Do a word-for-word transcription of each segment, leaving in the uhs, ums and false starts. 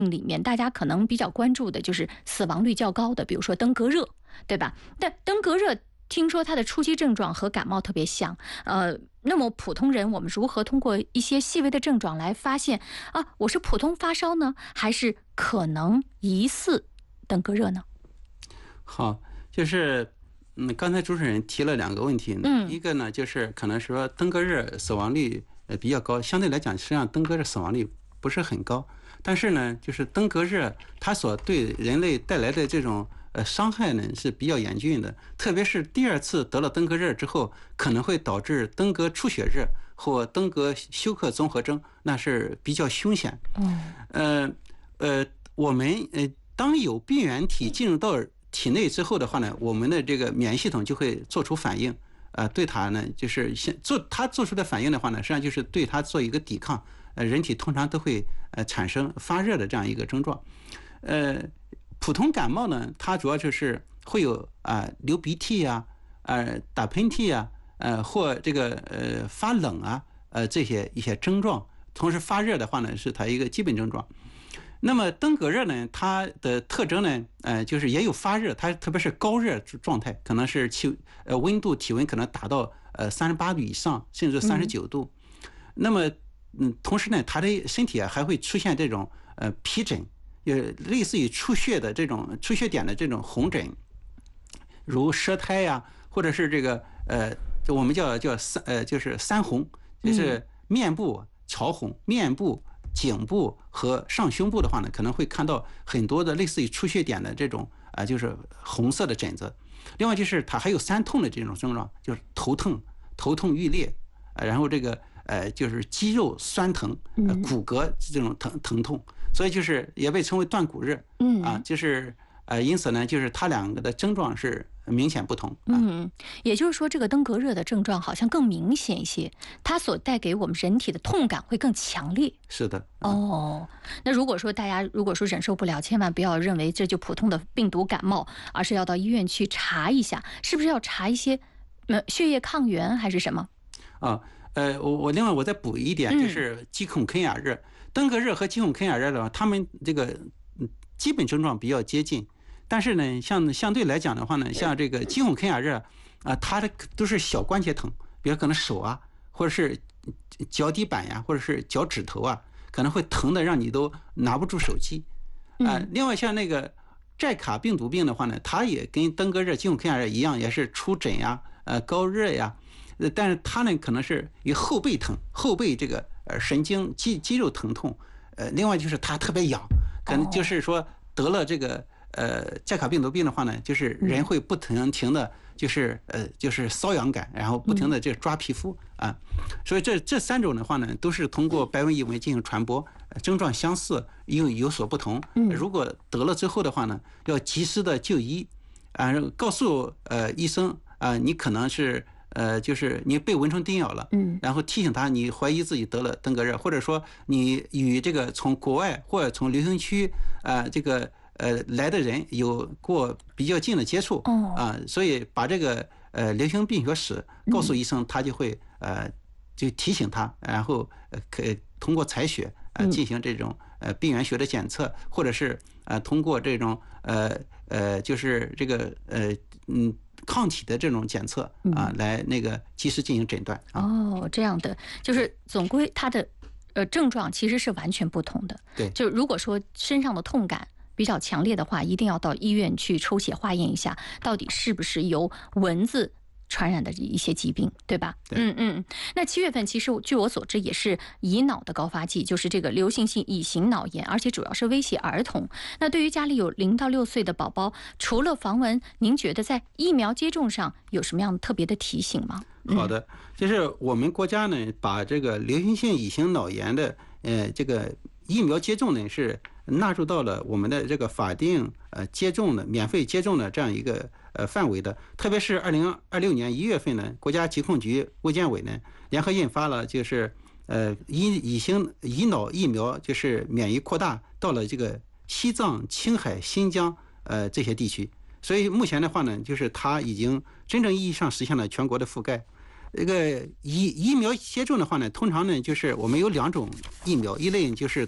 里面，大家可能比较关注的就是死亡率较高的，比如说登革热，对吧？但登革热听说它的初期症状和感冒特别像，呃，那么普通人我们如何通过一些细微的症状来发现啊，我是普通发烧呢，还是可能疑似登革热呢？ 好，就是嗯，刚才主持人提了两个问题， 嗯， 一个呢就是可能说登革热死亡率呃比较高，相对来讲实际上登革热死亡率不是很高，但是呢，就是登革热它所对人类带来的这种呃伤害呢是比较严峻的，特别是第二次得了登革热之后，可能会导致登革出血热或登革休克综合征，那是比较凶险。 嗯， 呃呃，我们呃当有病原体进入到体内之后的话呢，我们的这个免疫系统就会做出反应，呃，对它呢就是先做它做出的反应的话呢，实际上就是对它做一个抵抗。呃，人体通常都会呃产生发热的这样一个症状。呃，普通感冒呢，它主要就是会有啊、呃、流鼻涕啊，呃打喷嚏啊，呃或这个呃发冷啊，呃这些一些症状。同时发热的话呢，是它一个基本症状。那么登革热呢，它的特征呢，呃，就是也有发热，它特别是高热状态，可能是气呃温度体温可能达到呃三十八度以上，甚至三十九度。嗯、那么嗯，同时呢，他的身体啊还会出现这种呃皮疹，也类似于出血的这种出血点的这种红疹，如舌苔呀、啊，或者是这个呃，我们叫叫三呃就是三红，就是面部潮红，面部、颈部和上胸部的话呢，可能会看到很多的类似于出血点的这种啊、呃，就是红色的疹子。另外就是它还有三痛的这种症状，就是头疼、头痛欲裂，呃、然后这个。呃，就是肌肉酸疼，呃，骨骼这种疼疼痛，所以就是也被称为断骨热，嗯啊，就是呃，因此呢，就是它两个的症状是明显不同。啊、 嗯，也就是说，这个登革热的症状好像更明显一些，它所带给我们人体的痛感会更强烈。 是的。 啊、哦，那如果说大家如果说忍受不了，千万不要认为这就普通的病毒感冒，而是要到医院去查一下，是不是要查一些呃血液抗原还是什么？ 啊。呃，我我另外我再补一点，就是肌孔肯亚热、登革热和肌孔肯亚热的话，他们这个基本症状比较接近，但是呢，像相对来讲的话呢，像这个肌孔肯亚热啊、呃，它的都是小关节疼，比如可能手啊，或者是脚底板呀，或者是脚趾头啊，可能会疼的让你都拿不住手机啊、呃。另外像那个寨卡病毒病的话呢，它也跟登革热、肌孔肯亚热一样，也是出疹呀、呃高热呀。但是它呢，可能是以后背疼，后背这个呃神经肌肌肉疼痛，呃，另外就是它特别痒，可能就是说得了这个呃寨卡病毒病的话呢，就是人会不停停的，就是呃就是瘙痒感，然后不停的这抓皮肤啊，所以这这三种的话呢，都是通过白纹异纹进行传播，症状相似又有所不同。如果得了之后的话呢，要及时的就医啊，告诉呃医生啊，你可能是。呃，就是你被蚊虫叮咬了，嗯，然后提醒他你怀疑自己得了登革热，或者说你与这个从国外或者从流行区啊、呃、这个呃来的人有过比较近的接触，啊、呃，所以把这个呃流行病学史告诉医生，他就会呃就提醒他，然后呃可以通过采血呃进行这种呃病原学的检测，或者是呃通过这种呃呃就是这个呃嗯。抗体的这种检测啊，来那个及时进行诊断。 啊、哦，这样的，就是总归它的呃症状其实是完全不同的。 对， 就如果说身上的痛感比较强烈的话，一定要到医院去抽血化验一下，到底是不是由蚊子传染的一些疾病，对吧？ 对， 嗯嗯。那七月份其实据我所知也是乙脑的高发季，就是这个流行性乙型脑炎，而且主要是威胁儿童。那对于家里有零到六岁的宝宝，除了防蚊，您觉得在疫苗接种上有什么样特别的提醒吗？ 好的，就是我们国家呢，把这个流行性乙型脑炎的呃这个疫苗接种呢是纳入到了我们的这个法定呃接种的免费接种的这样一个呃范围的，特别是二零二六年一月份呢，国家疾控局、卫健委呢联合印发了就是呃乙乙型乙脑疫苗就是免疫扩大到了这个西藏、青海、新疆呃这些地区。所以目前的话呢，就是它已经真正意义上实现了全国的覆盖。这个疫疫苗接种的话呢，通常呢就是我们有两种疫苗，一类就是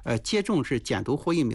呃接种是减毒活疫苗。